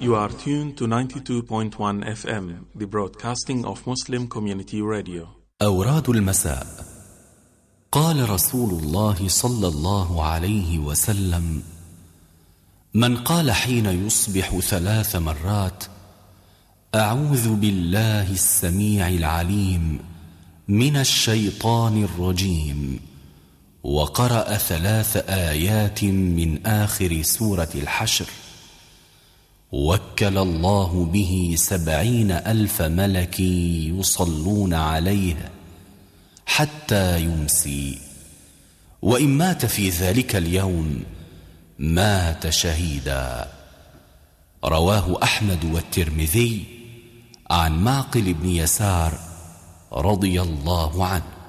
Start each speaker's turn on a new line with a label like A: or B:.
A: You are tuned to 92.1 FM, the broadcasting of Muslim Community Radio.
B: أوراد المساء. قال رسول الله صلى الله عليه وسلم: من قال حين يصبح 3 مرات: أعوذ بالله السميع العليم من الشيطان الرجيم، وقرأ 3 آيات من آخر سورة الحشر، وكل الله به 70,000 ملك يصلون عليه حتى يمسي، وإن مات في ذلك اليوم مات شهيدا. رواه أحمد والترمذي عن معقل بن يسار رضي الله عنه.